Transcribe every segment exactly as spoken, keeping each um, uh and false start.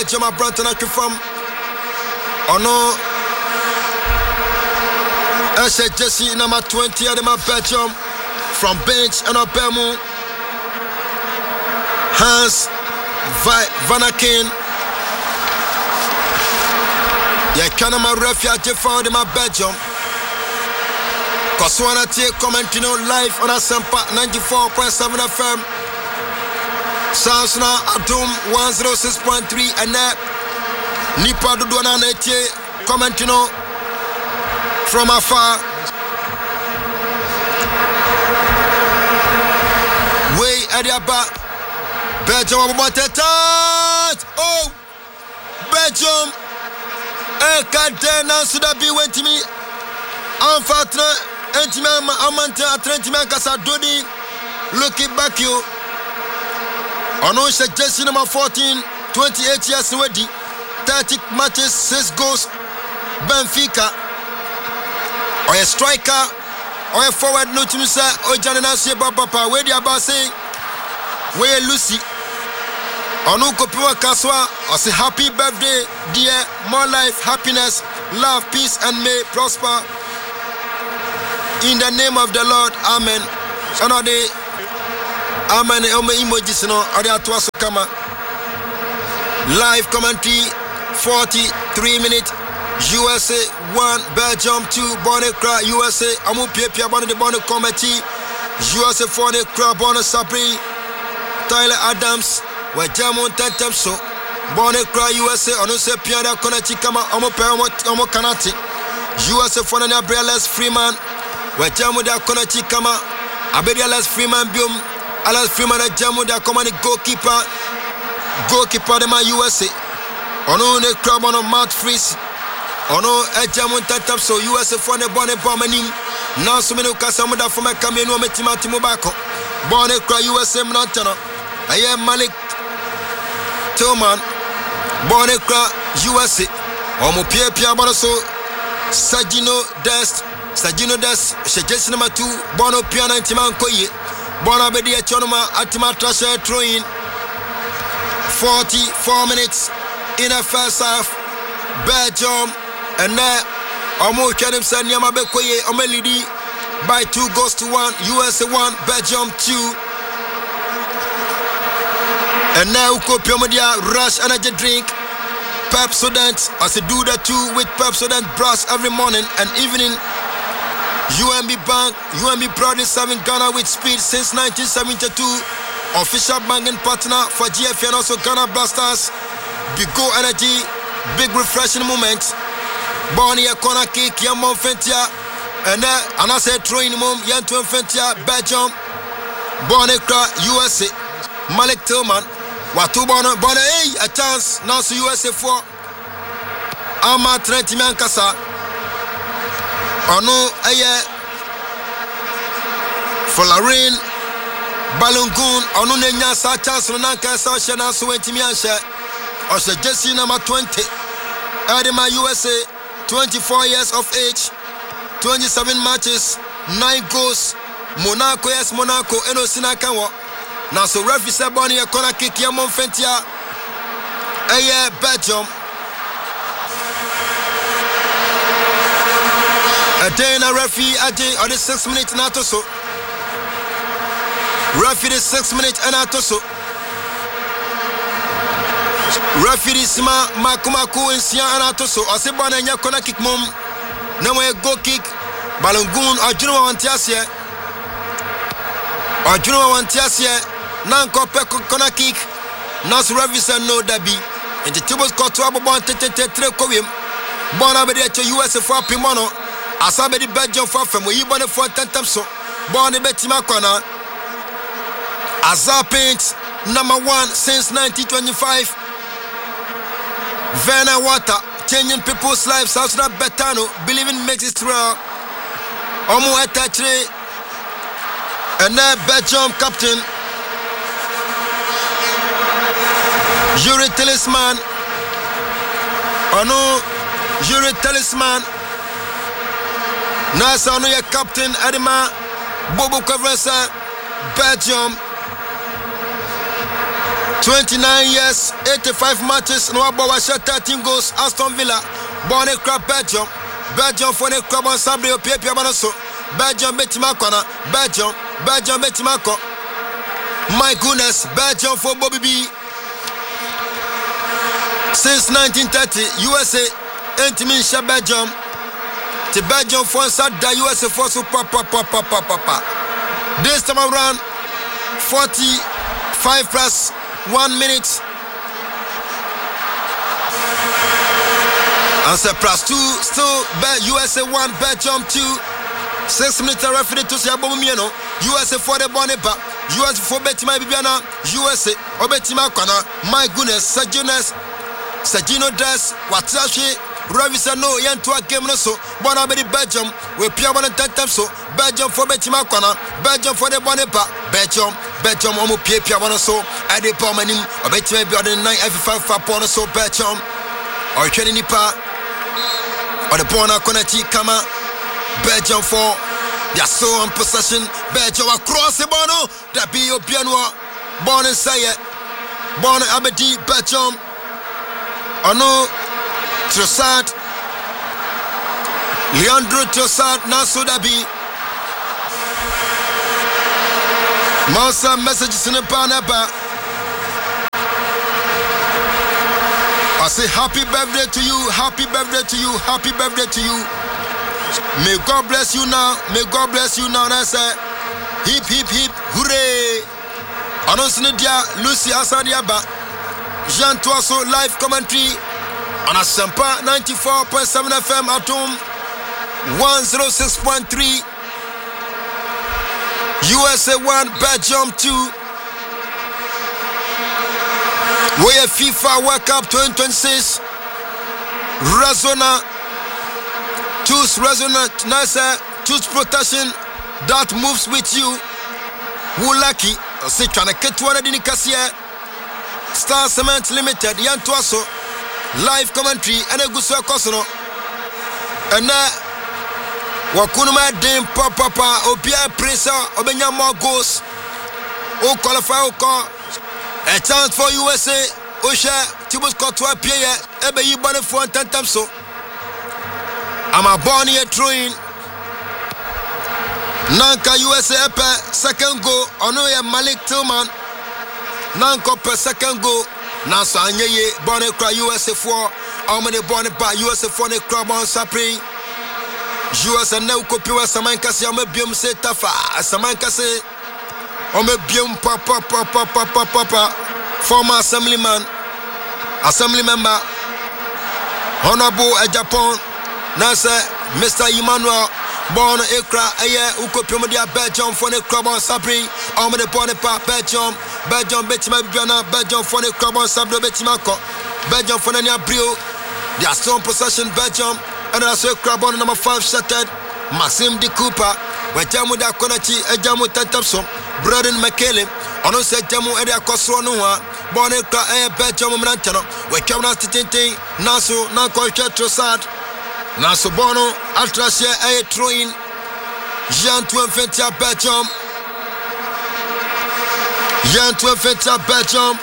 Jama Branton from Ono Eshe Jesse number twenty at my Belgium from bench and Opemu Hans Vanakin. Yeah, can my refuge found in my Belgium. Koswana T commenting on live on a Sampa ninety-four point seven F M. Sansuna Atom one oh six point three and that Nipa Dudwana Nete commenting on from afar. Way at the back. Belgium about the touch. Oh, Belgium. Eh, Cadena should have been went to me. Unfortunately, Entiman Amante at Trentiman Casadoni. Looking back, you. Ono Jesse number fourteen, twenty-eight years ready. thirty matches, six goals. Benfica. Or a striker. Or a forward, no to say, or Janina Sheba Papa. Where they about saying, where Lucy. Ono Kopua Kaswa. I say happy birthday, dear. More life, happiness, love, peace, and may prosper. In the name of the Lord, Amen. Another Amen. Ome emojis no. Ade atwa so kama. Live commentary. forty-three minutes. U S A one, Belgium two. Bonekra U S A. Amu Pia Bonne de Bonne committee. U S A four Kra Bonne Sabri. Tyler Adams. We Jamon Tentem so. Bonekra U S A. Onu se Pia da Konachi kama. Amu Pe Amu Kanati. U S A four na Breales Freeman. We Jamu da Konachi kama. Abedialas Freeman Bium. Alas Freeman a Jamu da command goalkeeper. Goalkeeper de ma U S A. Ono ne crab on Matt Freeze. Ono e Jamu Tatab so U S A for ne bonne bomanim. Now so many Casamu da for my Camino Metima Timobacco. Bonne cry U S A Mnantana. I am Malik Tillman. Bonne cry U S A. Omo Pia Pia Bonaso. Sagino Dest. Sagino Dest. Shejesi number two. Bono Piana Timan Koye. Bona Bedia Chonoma Atima Trasha throwing. forty-four minutes in the first half. Belgium and now Omo Kenim Sanyama Bekoye Omelidi by two goals to one. U S A one, Belgium two. And now Kopiomodia Rush Energy Drink. Pepsodent as a do that too with Pepsodent brush every morning and evening. U M B Bank, U M B proudly serving Ghana with speed since nineteen seventy-two. Official banking partner for G F and also Ghana Blasters. Big Go Energy, big refreshing moment. Bonnie a corner kick, Yamon Fentia, and then and I said throwing mom, Yantuan Fentia, Belgium, Bonnie U S A, Malik Tillman, Watu Bonnie, Bonnie, a chance, now so U S A four. Ama Trenti Mankasa. Ono aye Folarin Balungun Ono nenya sa chance no nanka sa shena so wentimi anhye Ose Jesse number twenty Adema U S A twenty-four years of age twenty-seven matches nine goals Monaco yes Monaco eno sina kanwo na so referee say boni e corner kick ya Monfentia aye Belgium. A day in a referee, a day or the six minutes and so. Referee the six minutes and so. Referee Sima Makumaku and Sia and so. I say Bana Yakona kick mom. No way go kick. Balungun or Juno Antiasia. Or Juno Antiasia. Nanko Peko Kona kick. Nas referee said no Dabi. And the Tibos got to Ababon Tete Trekoim. Bona Bedia U S A for Pimono. Asabe di Belgium for from we born for ten times so born Betima Kwana Azar Paint number one since nineteen twenty-five. Verna Water changing people's lives. South Betano believing makes it real. Omo Etatre and now Belgium captain Yuri Talisman. Ono Yuri Talisman. Nasa no ya captain Adema Bobo Kavresa Belgium. twenty-nine years, eighty-five matches, no about thirteen goals. Aston Villa, born a crab Belgium. Belgium for the crab on Sabrio Pia Manaso. Belgium Betimakona, Belgium, Belgium Betimako. My goodness, Belgium for Bobby B. Since nineteen thirty, U S A, Intimisha Belgium. The Belgium for the U S A for super papa papa papa. This time around, forty-five plus one minute. Answer plus two, still U S A one, Belgium two. Six minutes referee to Siabomiano. U S A for the Bonipa. U S A for Betima Bibiana. U S A Obetima Kona. My goodness, Sajunus, Sajino Dress, Watashi, Ravisa no Yantua game no so. Bonabedi Belgium, we Piaban and Tatam so. Belgium for Betima Kona. Belgium for the Bonipa. Belgium, Belgium, Omo Pia Piabano so. Ade Pomanim, Obetima Biadan nine F five for Pono so. Belgium, or Chenipa, or the Pona Konati Kama. Belgium for they are so in possession. Belgium across the bono. That be your piano. Born and say it. Born Abedi, Belgium. Ono Trossard. Leandro Trossard. Naso Dabi. Mousa messages in the panaba. I say happy birthday to you. Happy birthday to you. Happy birthday to you. May God bless you now. May God bless you now. That's it. Hip, hip, hip. Hooray. Announcing dia Lucy Asadiaba. Jean Toasso live commentary on a Sampa ninety-four point seven F M at home. one oh six point three. U S A one, Belgium two. We have FIFA World Cup twenty twenty-six. Razona. Choose resonant, nicer, choose protection that moves with you. Who lucky? Say, can I get one in the Star Cement Limited, Yan Tuaso, live commentary, and a good circle. And now, Wakunuma Dim Papa, Opia Prince, Obenya more goals. O qualify, O call. A chance for U S A, Osha, Tibus Cotua Pierre, Ebe Yibane for ten times so. I'm a born here throwing. Nanka U S A per second goal. Onoye Malik Tillman. Nanka per second goal. Nasa Anyeye born a U S A four. How many born a U S A four ne crab on Sapri? U S A no copy was Samankasi. I'm a bium se tafa. Samankasi. I'm a bium papa papa papa papa. Former assemblyman. Assembly member. Honorable a Japan. Nasa Mister Emmanuel born Ekra Aye Uko Pimodia Belgium for the club on Sabri. I'm the born part Belgium. Belgium Betima Biana. Belgium for the club on Sabro Betimako. Belgium for the Brio. They are still in possession Belgium. And I say crab on number five shattered. Maxim de Cooper. Where Jamu da Konachi a Jamu Tatapso. Braden McKellen. On us said Jamu Edia Kosronoa. Born Ekra Aye Belgium Mrantano. Where Kamna Tintin Naso Nanko Trossard. Naso Bono, Altrasia, a throwing Jean Tuenfetia Belgium. Jean Tuenfetia Belgium.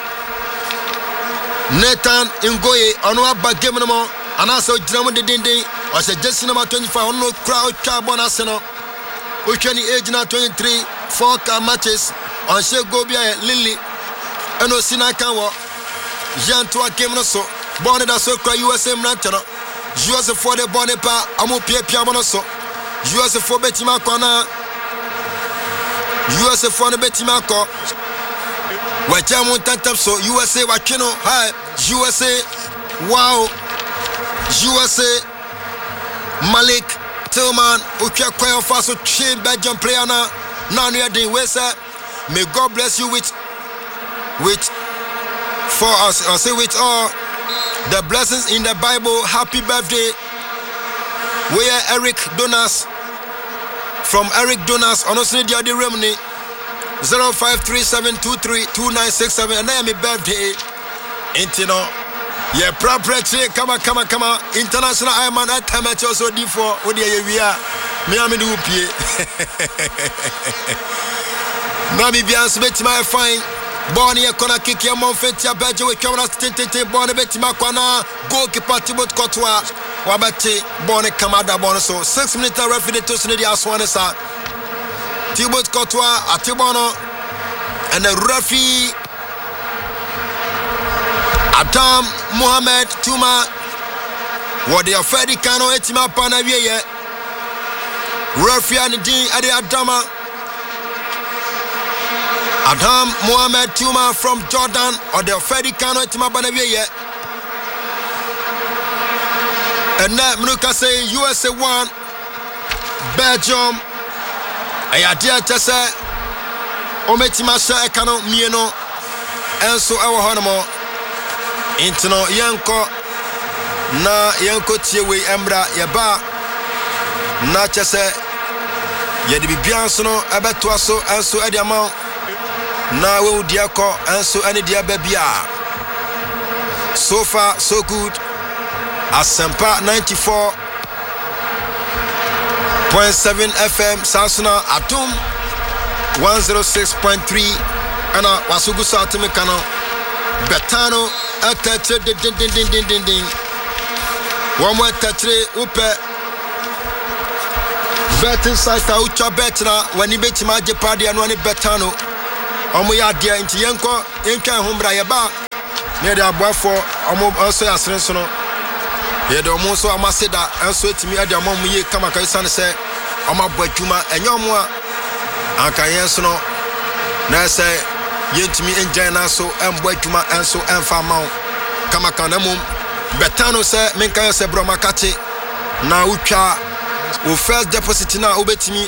Nathan Ngoye, Anua Bagemanamo, and also Drama de Dindi, or suggestion number twenty-five, no crowd carbon arsenal. Oceani age now twenty-three, four car matches on Shea Gobia Lily, and Osina Kanwa, Jean Tua Kemnoso, born in a Sokra U S A Mrantano. U S A for the Bonipa, Amu Pia Piamonoso. U S A for Betimacona. U S A for the Betimaco. Where Jamu Tantamso, U S A Wakino, hi, U S A, wow, U S A, Malik, Tillman, Ukia Kwayo Faso, Chin, Belgium player now, Nania de Wesa. May God bless you with, with, for us, I say with all. The blessings in the Bible. Happy birthday. We are Eric Donas. From Eric Donas. Honestly, the other remedy. zero five three seven two three two nine six seven. And I am a birthday. Intino. Yeah, property. Come on, come on, come on. International Ironman at time at also D four. What do you are? Me am in the Namibia Smith, my fine. Bonnie a corner kick your mom fentia badge with camera tinte Bonnie Betty Makwana goalkeeper Thibaut Courtois Wabati Bonnie Kamada Bonoso six minutes referee to Snidi Aswanesa Thibaut Courtois Atibono and the referee Adam Mohamed Tuma what they are Freddy Kano Etima Panavier referee and Dean Adi Adama Adam Mohamed Tuma from Jordan or the Freddy Kano Etima Panavier and now Mnuka say U S A one Belgium Ayadia Tessa Ometima Sha Ekano Mieno and so our Honamo Intino Yanko na Yanko Tiewe Embra Yaba na Chese Yedi Biansono Abatuaso and so Ediamon na we Diako and so any dia babia. So far so good. Asempa ninety-four point seven F M Sansuna Atum one oh six point three ana wasugu sa atimekano Betano atatre din din din din din din one more tatre upe betting site ucha betra when you bet ma je party anu ani Betano omo ya dia nti yenko entwa hombra ye ba ne de aboafo omo also asrenso no ye de omo so amaseda enso etimi ade omo ye kama kai san se omo abadwuma enye omo a anka yenso no na se yentimi enjan na so embo adwuma enso emfa mawo kama kana mum Betano se menka se bro makate na utwa o first deposit na obetimi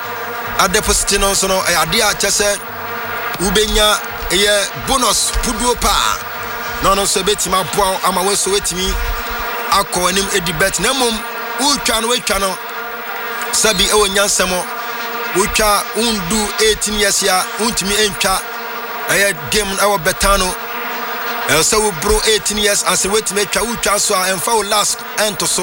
a deposit no so no ade a chese ubenya ye bonus puduo pa no no so betima boa ama we so wetimi akọ anim edi bet na mum utwa no wetwa no sabi e wonyansemo utwa undu eighteen years ya untimi entwa eye game awo Betano e so we bro eighteen years as wetimi twa utwa so a emfa o last ento so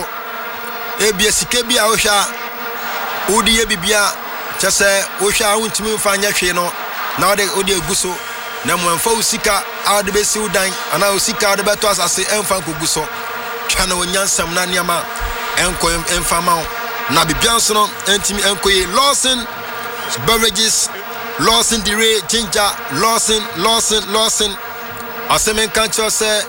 e bia sike bia wo hwa udi ye bibia chese wo hwa untimi mfa nya hwe no na ode ode eguso na mo emfa usika ade besi udan ana usika ade beto asase emfa koguso twa na onyansam na niama enko emfa ma na bibianso no entimi enkoye Lawson beverages Lawson dire ginger Lawson Lawson Lawson asemen kancho se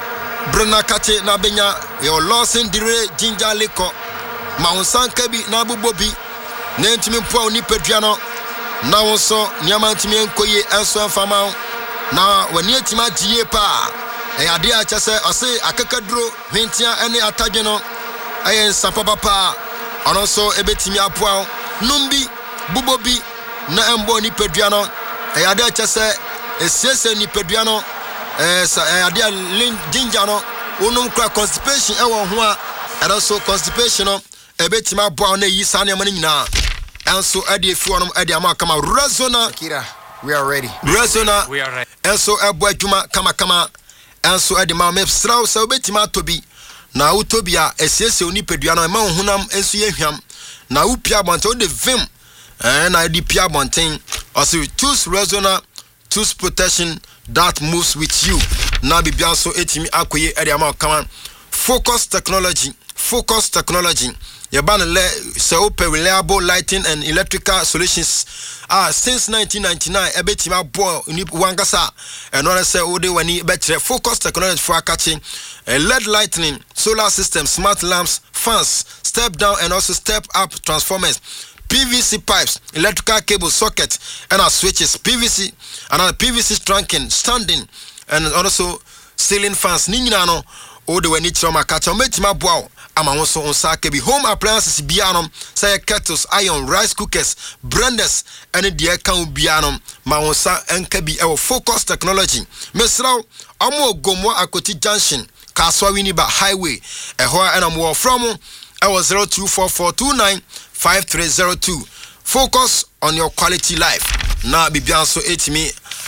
bruna kate na benya yo Lawson dire ginger liquor ma onsan kabi na bubobi na entimi mpo oni pedua no na wonso niama ntimi enkoye enso enfama na wani etima giye pa e ade a chese ose akakaduro hwentia ene atadwe no ayen sapapa pa onso ebetimi apoa numbi bubobi na embo ni pedua no e ade a chese esiese ni pedua no eh e ade a ginger no onum kra constipation e won ho a also constipation no ebetimi apoa na yi sane amani nyina enso ade efi wonom ade ama kama Rezona Kira, we are ready. Rezona We are ready. enso ebo adwuma kama kama enso ade ma me straw se obetima tobi na utobia esiese oni pedua no ma honam enso ye hwam na upia bonte o de vim eh na di pia bonten also choose Rezona choose protection that moves with you na bibia so etimi akoye ade ama kama Focus Technology Focus Technology Yaban le se open reliable lighting and electrical solutions ah since nineteen ninety-nine ebetima bo ni wangasa and one say ode wani betre Focus Technology for catching L E D lighting, solar system, smart lamps, fans, step down and also step up transformers, P V C pipes, electrical cable socket and our switches, P V C and our P V C trunking, standing and also ceiling fans ninina no ode wani choma catch metima bo ama wonso onsa ke bi home appliances bianom say kettles, iron, rice cookers, blenders and the kan bianom ma wonsa enka bi e Focus Technology mesraw amo gomo akoti junction Kaswa Winiba highway e ho and am wo from e was zero two four four two nine five three zero two. Focus on your quality life na bibianso etimi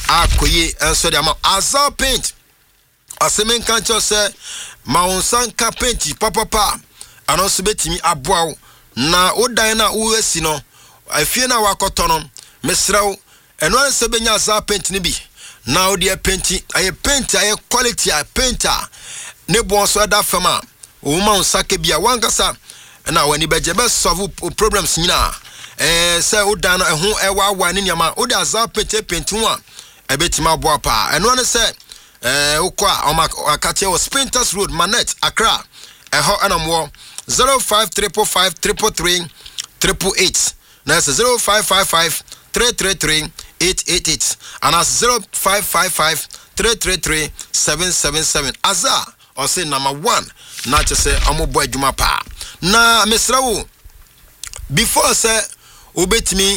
akoye enso de ama Azal paint asemen kancho se ma onsan ka paint papa pa anonso betimi aboa na odan na wo asi no afie na wakoto no mesraw eno anse benya Azal paint ni bi now dear painting I paint I quality I painter ne bon so da fama woman sake bia wankasa na wani beje be solve problems nyina eh say oda na ho ewa wa ne nyama oda za paint paint ho a ebetima boa pa eno ne say eh ukwa akate o Sprinters Road Manet Accra eho anamwo zero five three five three three triple eight. Now it's zero five five five three three three eight eight eight. And that's zero five five five three three three seven seven seven. Aza or say number one. Not to say I'm a boy Juma pa. Na Mister Rawu. Before say ubet me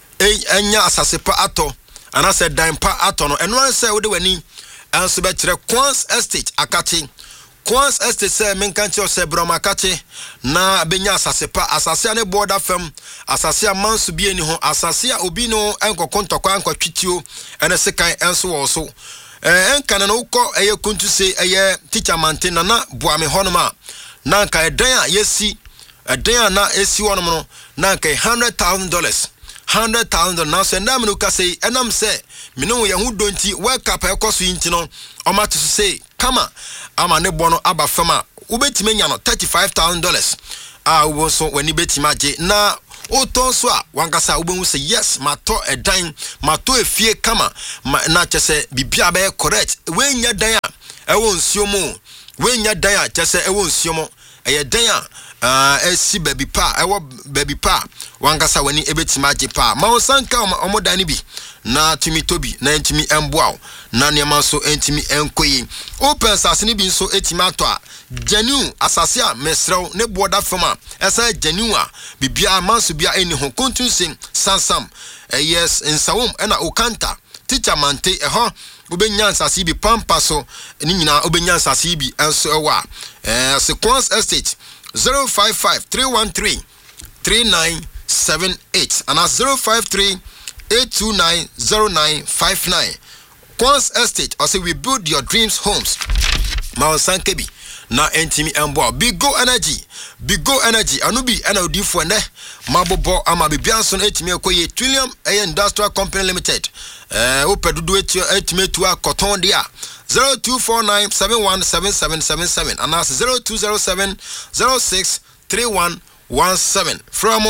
enya asasepa ato. And I said dime pa ato no. And one say ode weni and so betre Quans Estate akati. Quans Estate say menkanche ose broma kate na benya asasepa asase ne border fam asase amansu bi eni ho asase obi no enkokon tokwa enkotwitio ene sekan enso wo so eh enkan na ukọ eye kuntu se eye teacher maintain na na boame honoma na nka edan a yesi edan na esi wonom no na nka one hundred thousand dollars one hundred thousand dollars na so ndam no ka say enam se mino ye hu donti world cup ekoso yinti no o ma to say kama ama ne bono aba fama ubetime nya no thirty-five thousand dollars ah wo so wani betima je na o ton so a wankasa ubenwu say yes mato edan mato efie kama ma, na chese bibia be correct we nya dan a ewo nsiomo we nya dan a chese ewo nsiomo eye dan a ah esi baby pa ewo baby pa wankasa wani ebetima je pa ma osanka omo dan bi na timi tobi na entimi emboa na niam so entimi enkoyi open sase ni bi so etimi ato a genu asase a mesrew ne boda fama esa genu a bibia manso bia eni ho kontunsen sansam eh, yes nsawom na okanta teacher mante eho obenya asase bi pampa so ni nyina obenya asase bi enso ewa eh Quans Estate zero five five three one three three nine seven eight and zero five three eight two nine zero nine five nine. Quans Estate, I say we build your dreams homes. Mao Sankebi na entimi embo Bigo Energy Bigo Energy anubi ena odi fo ne mabobo ama bibianson etimi ekoye Trillium Air Industrial Company Limited eh opedudu etimi tu akoton dia zero two four nine seven one seven seven seven seven and that's zero two zero seven zero six three one one seven from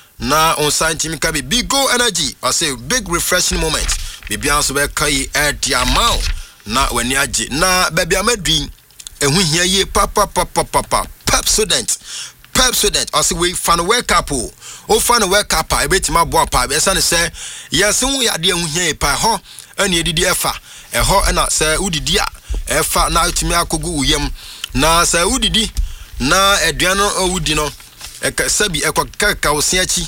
na on scientific kabi Bigo Energy I say big refreshing moment bibianso be kai e diamao na wani age na baby amadwin ehu hia ye papa papa papa Pepsodent Pepsodent I say we fan wake up o fan wake up e betima bo pa be say say yes hu ya de ehu hia pa ho ene edidi efa e ho na say udidi a efa na utimi akogu uyem na say udidi na eduano owudi no e sabi e kokaka osiachi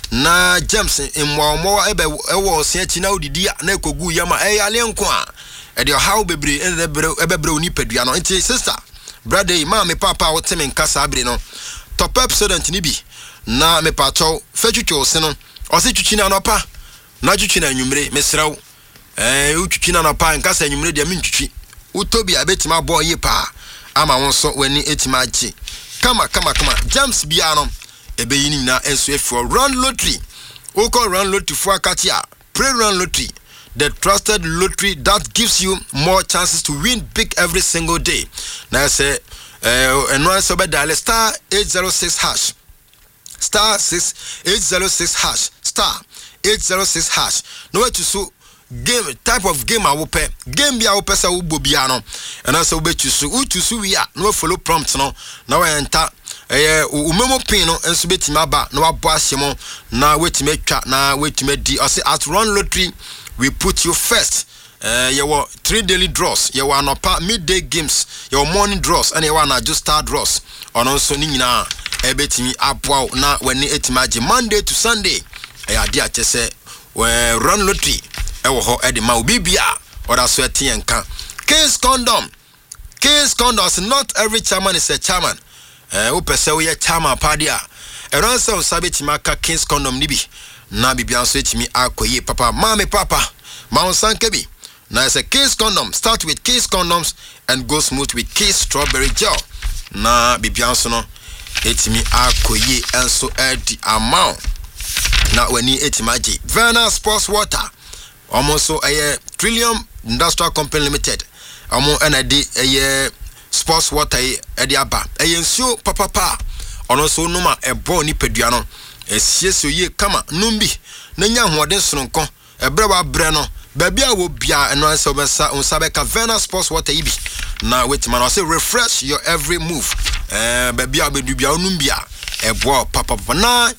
na James immo ebe ewo osiachi na udidi na ekogu uyem a e yale nko a e de how bebre ebebre oni padua no nti sister brother ma me papa wo teme nkasa abre no top Pepsodent ni bi na me pato fatwitwo se no o se twitwi na nopa na twitwi na nwumre mesraw eh utwitwi na nopa nkasa nwumre de me ntwitwi utobi abetima boy ye pa ama wonso wani etima achi kama kama kama James bia no ebe yini na enso efo run lottery o call run lottery for akatia pray run lottery, the trusted lottery that gives you more chances to win big every single day. Now I say uh and one so dial star eight zero six hash star six eight zero six hash star eight zero six hash no way to so game type of game I will pay game be I will pay sa ubo biano and also be to so u to so we are no follow prompt no now I enter eh umemo pin no enso betima ba na wabo ahyemo na wetime twa na wetime di I say at run lottery we put you first. Uh, you were three daily draws. You were no midday games. Your morning draws and you were not just star draws. On also nina ebetimi apwa na when it maji Monday to Sunday. I dia chese we run lottery. Ewo ho edi ma ubibia or that sweaty and can. Case condom. Case condoms. Not every chairman is a chairman. Uh, upese we a chairman padia. Around some sabiti maka King's condom nibi. Na bibian switch me akoye papa mame papa Mount Sankebi. Now it's a Case condom. Start with Case condoms and go smooth with Case strawberry gel. Na bibian sono etimi akoye enso edi amount. Na weni etimaji Verna sports water. almost so a Trillium Industrial Company Limited. Amo ena di a sports water ediaba. A yensu papa pa. Ono so numa e bo ni peduano. E sieso ye kama numbi. Nenya huwaden sononko. E brewa breno. Baby I will be and I saw Unsabeka Vena Sports Water Ibi. Now wait man, I say refresh your every move. Uh baby I will do be numbia. A boy papa na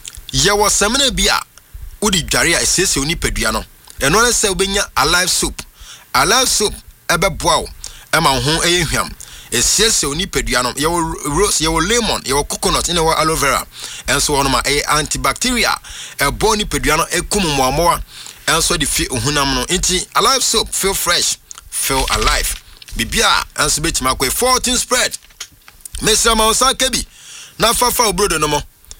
ya was semina bia. Udi Jaria says you need pediano. And when I say benya alive soup. Alive soup ebe bow. Emma home a him. It says you need pediano. You rose, you lemon, you coconut in our aloe vera. And so on my a antibacteria. A bony pediano a kumu more. And so the feel unamno inti alive soap feel fresh, feel alive. Bibia and so bit makwe fourteen spread. Mister Mausa Kebi. Na fa fa brodo no mo.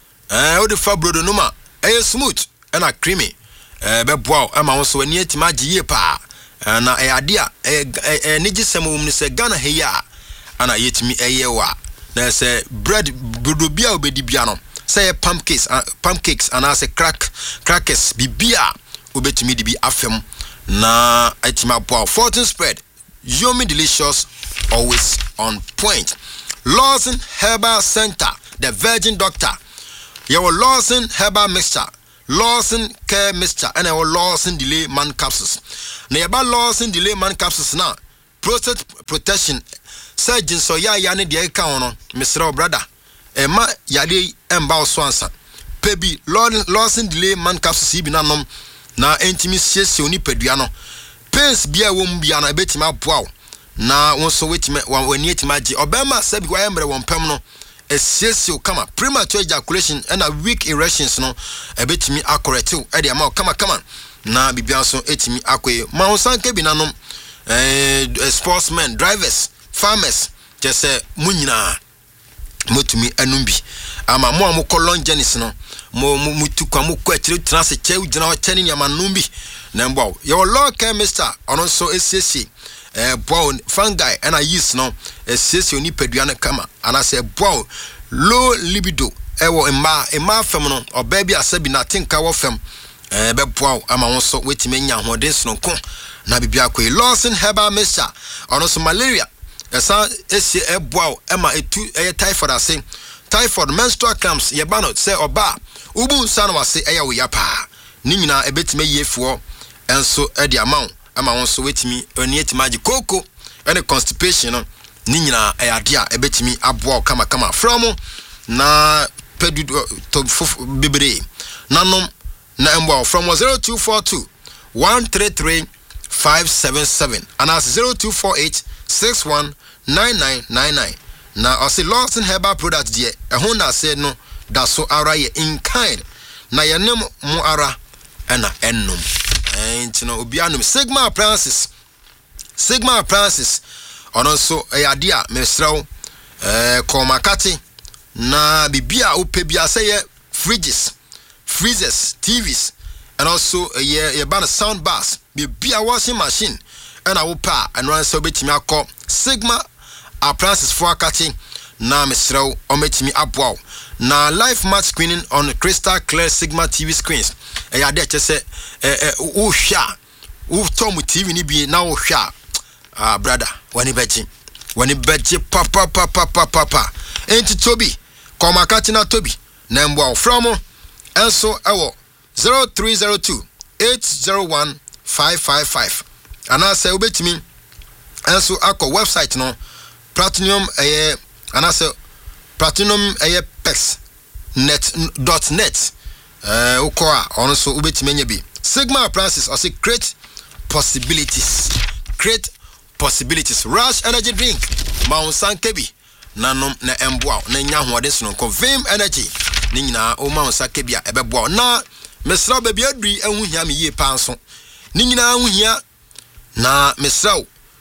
Eh o de fa brodo no ma. Eh smooth and a creamy. Eh be boa e ma so ani atima giye pa. Na e ade a eh ni gisem wum ni se Ghana he ya. Ana yetimi eye wa. Na se bread brodo bia obedi bia no. Say pancakes uh, pancakes and as a crack crackers bibia ubetimi di bi afem na etima boa fourteen spread yummy delicious always on point. Lawson Herbal Center, the Virgin Doctor. Your Lawson Herbal Mixture, Lawson Care Mixture, and our Lawson Delay Man Capsules. Now about Lawson Delay Man Capsules now. Prostate protection. Surgeon so ya yani de eka Mister Brother. Emma yade emba swansa. Pebi Lawson Delay Man Capsules bi nanom. Na entimi siesi oni peduano pens bia wom bia na betima boaw na wonso wetime wani etima gi obema sabi kwa emre won pem no esiesi kama premature ejaculation and a weak erections no ebetimi akoretew e de ama kama kama na bibia so etimi akoye ma wonsanke bi nanom eh sportsmen drivers farmers just munyina motumi anumbi ama mo amukọ long journeys no mo mutu kwa mu kwa chire transe chew gina o chani nyama numbi na mbo your law chemist ono so esiesie eh bow fungi and I use no esiesie oni peduane kama ana say bow low libido ewo emma emma fem no obabi asabi na tinka wo fem eh be bow ama won so wetime nya hoden so ko na bibia ko Lawson Herbal Mixture ono so malaria esa esie e bow ema etu e typhoid ase typhoid menstrual cramps ye ba no say oba ubu nsa no wase eya wo ya pa ni nyina ebetime yefuo enso e de amount ama won so wetimi oni etima gi koko ene constipation no ni nyina e ade a ebetimi aboa kama kama from na pedu to bebre nanom na embo from zero two four two one three three five seven seven and as zero two four eight six one nine nine nine nine. Na I say Lawson Herbal products die ehun na say no da so ara ye in kind na ye nem mu ara ena ennom enti no obi anum Sigma Appliances Sigma Appliances ono so e ade a mesrew eh komakati na bibia opebia say ye fridges freezers T Vs and also ye ye ban sound bars bibia washing machine and I will pa and run so betimi akọ Sigma Appliances for akati na mesrew ometimi aboa na live match screening on crystal clear Sigma T V screens e ya de chese eh wo hwa wo tom T V ni bi na wo hwa ah brother wani beji wani beji papa papa papa papa enti Toby komakati na Toby na mbo from enso ewo zero three zero two eight zero one five five five ana say obetimi enso akọ website no platinum eh ana say platinum eh pex net dot net eh ukoa ono so ubetimi nya bi Sigma Appliances or say create possibilities create possibilities rush energy drink maunsan kebi nanom na emboa na nya hoade so no Vim energy ni nyina o maunsan kebi a ebeboa na mesra ba bi adui ahuhia me yie panso ni nyina ahuhia na mesra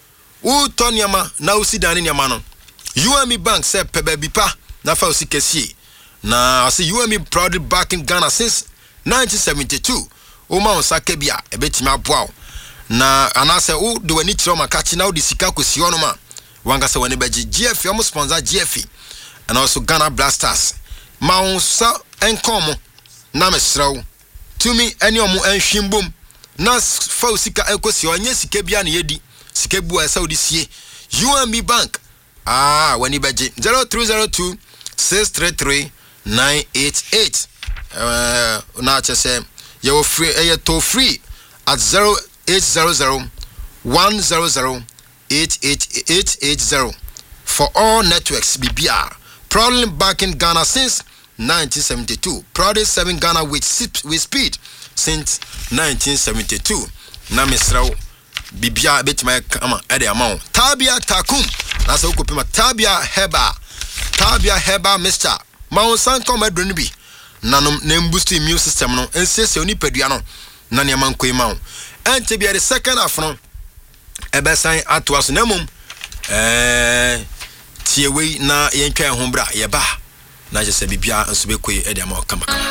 u tonyama na usidane nyama no U M E Bank say peba bi pa na fa usikesie na I say U M E proudly back in Ghana since nineteen seventy-two o ma onsaka bia ebetimi aboa na anase o de wani kiro makachi na o de sika kosi ono ma wanga se wani beji G F omo sponsor G F and also Ghana Blasters ma onsa enkom na mesrew tumi eni omo enhwimbom na fa sika ekosi onye sika bia na yedi sika bu asa odisie U M B Bank ah wani beje zero three zero two six three three nine eight eight uh na chese you free eh to free at zero eight zero zero one zero zero eight eight eight eight zero for all networks B B R. Proudly back in Ghana since nineteen seventy-two. Proudly serving Ghana with with speed since nineteen seventy-two. Na misrao B B R bit my ama ede amount. Tabia Takum. Nasa ukopima Tabia Heba. Tabia Heba Mister Mount San come adronibi. Nanom nem boost immune system no. Ense oni peduano. Na ne man ko ma. Ente bia the second half no. Ebe san atwas nemum. Eh Tiewe na yentwa ho bra ye ba na je se bibia nso be koyi e de ma kama kama